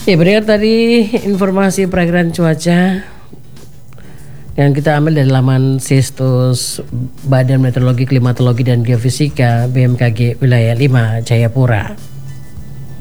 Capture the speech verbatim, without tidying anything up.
Ya, berikut tadi informasi perakiraan cuaca yang kita ambil dari laman Situs Badan Meteorologi, Klimatologi dan Geofisika B M K G Wilayah lima Jayapura.